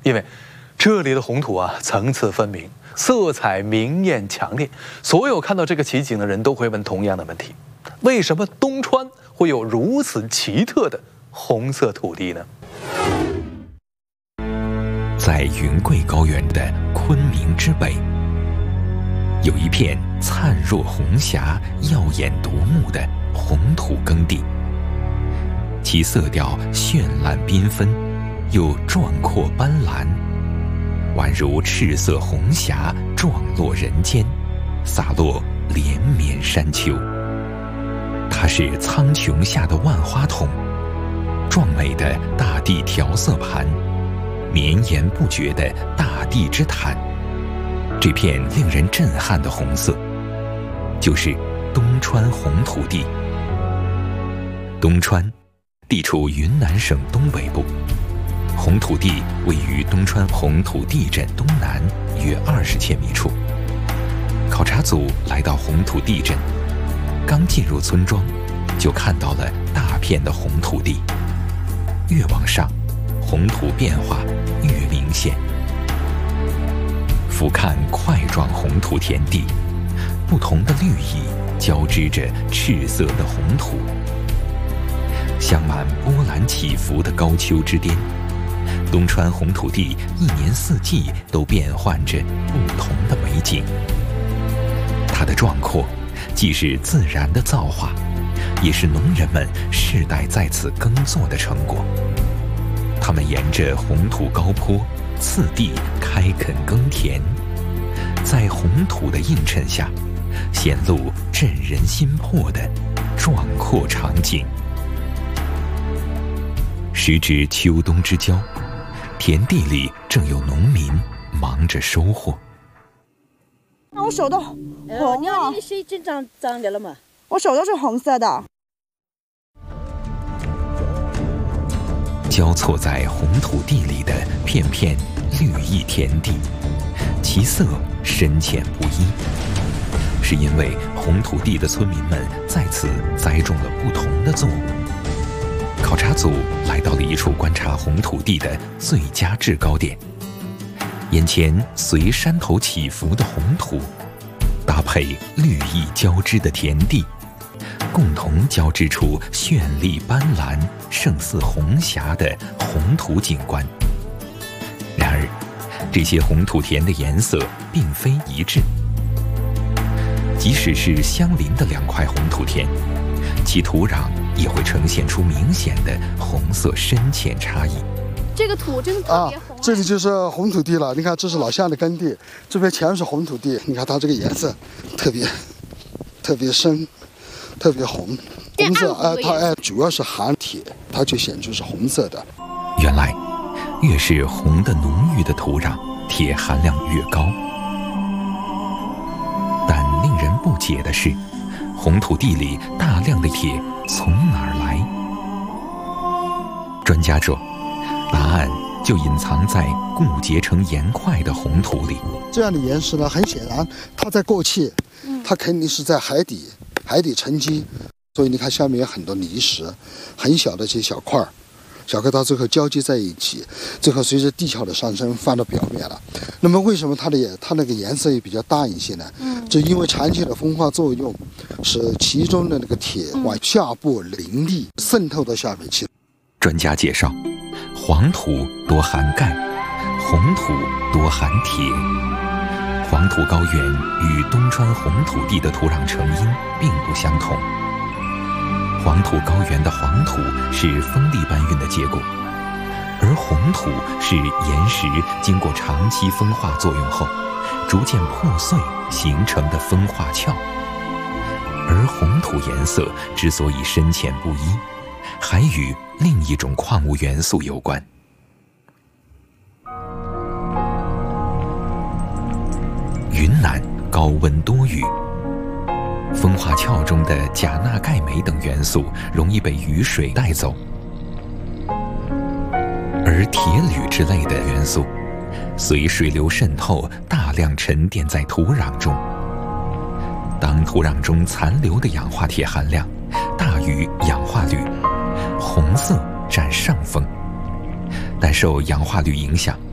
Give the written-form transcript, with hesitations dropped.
因为这里的红土啊层次分明，色彩明艳强烈，所有看到这个奇景的人都会问同样的问题：为什么东川会有如此奇特的红色土地呢？ 在云贵高原的昆明之北，有一片灿若红霞、耀眼夺目的红土耕地，其色调绚烂缤纷，又壮阔斑斓，宛如赤色红霞撞落人间，洒落连绵山丘。它是苍穹下的万花筒，壮美的大地调色盘，绵延不绝的大地之毯。这片令人震撼的红色，就是东川红土地。东川地处云南省东北部，红土地位于东川红土地镇东南约20千米处。考察组来到红土地镇，刚进入村庄，就看到了大片的红土地。越往上，红土变化越明显。俯瞰块状红土田地，不同的绿意交织着赤色的红土。镶满波澜起伏的高丘之巅，东川红土地一年四季都变换着不同的美景。它的壮阔，既是自然的造化，也是农人们世代在此耕作的成果。他们沿着红土高坡，次第开垦耕田，在红土的映衬下，显露震人心魄的壮阔场景。时值秋冬之交，田地里正有农民忙着收获。 那我手都红了， 你水真长的了吗？ 我手都是红色的。 交错在红土地里的片片绿意田地，其色深浅不一，是因为红土地的村民们在此栽种了不同的作物。考察组来到了一处观察红土地的最佳制高点，眼前随山头起伏的红土，搭配绿意交织的田地，共同交织出绚丽斑斓、胜似红霞的红土景观。然而，这些红土田的颜色并非一致，即使是相邻的两块红土田，其土壤也会呈现出明显的红色深浅差异。 这个土真的特别红。 这里就是红土地了。你看，这是老乡的耕地，这边全是红土地。你看它这个颜色特别深，特别红。红色，它主要是含铁，它就显出是红色的。 原来，越是红的浓郁的土壤，铁含量越高。但令人不解的是，红土地里大量的铁从哪儿来？专家说，答案就隐藏在固结成岩块的红土里。 这样的岩石呢，很显然它在过去，它肯定是在海底沉积，所以你看下面有很多泥石，很小的这些小块到最后交接在一起，最后随着地壳的上升翻到表面了。那么为什么它那个颜色也比较淡一些呢？就因为长期的风化作用，使其中的那个铁往下部淋漓，渗透到下面去。 专家介绍，黄土多含钙，红土多含铁。黄土高原与东川红土地的土壤成因并不相同。黄土高原的黄土是风力搬运的结果，而红土是岩石经过长期风化作用后，逐渐破碎形成的风化壳。而红土颜色之所以深浅不一，还与另一种矿物元素有关。云南高温多雨，风化壳中的钾、钠、钙、镁等元素容易被雨水带走，而铁、铝之类的元素随水流渗透，大量沉淀在土壤中。当土壤中残留的氧化铁含量大于氧化铝，红色占上风，但受氧化铝影响，